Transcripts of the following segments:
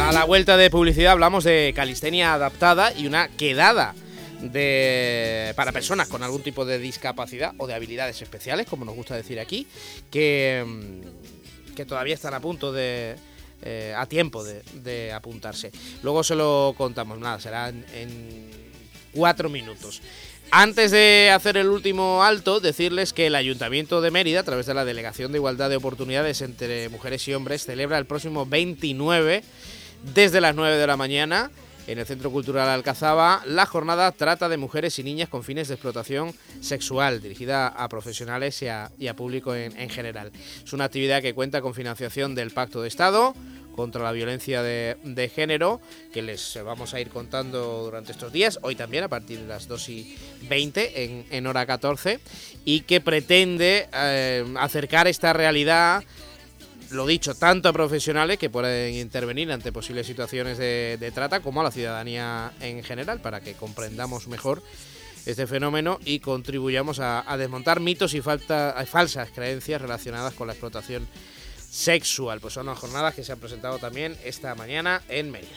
A la vuelta de publicidad hablamos de calistenia adaptada y una quedada para personas con algún tipo de discapacidad o de habilidades especiales, como nos gusta decir aquí, que todavía están a punto a tiempo de apuntarse. Luego se lo contamos, nada, será en 4 minutos. Antes de hacer el último alto, decirles que el Ayuntamiento de Mérida, a través de la Delegación de Igualdad de Oportunidades entre Mujeres y Hombres, celebra el próximo 29, desde las 9 de la mañana, en el Centro Cultural Alcazaba, la jornada Trata de Mujeres y Niñas con fines de explotación sexual, dirigida a profesionales y a público en general. Es una actividad que cuenta con financiación del Pacto de Estado contra la violencia de género, que les vamos a ir contando durante estos días, hoy también a partir de las 2:20 en hora 14, y que pretende acercar esta realidad, lo dicho, tanto a profesionales que pueden intervenir ante posibles situaciones de trata, como a la ciudadanía en general, para que comprendamos mejor este fenómeno y contribuyamos a desmontar mitos y falsas creencias relacionadas con la explotación sexual. Pues son las jornadas que se han presentado también esta mañana en Mérida.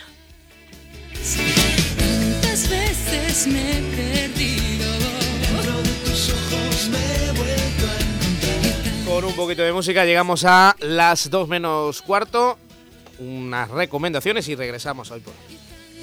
Tantas veces me he perdido, dentro de tus ojos me he vuelto a encontrar. Con un poquito de música llegamos a las 2 menos cuarto, unas recomendaciones y regresamos hoy por hoy.